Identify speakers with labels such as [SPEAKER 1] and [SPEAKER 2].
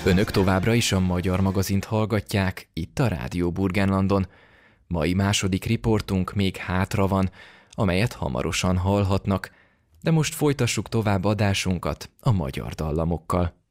[SPEAKER 1] Önök továbbra is a Magyar Magazint hallgatják, itt a Rádió Burgenlandon. Mai második riportunk még hátra van, amelyet hamarosan hallhatnak, de most folytassuk tovább adásunkat a magyar dallamokkal.